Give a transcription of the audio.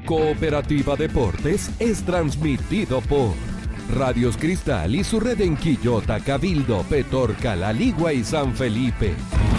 Cooperativa Deportes es transmitido por Radios Cristal y su red en Quillota, Cabildo, Petorca, La Ligua y San Felipe.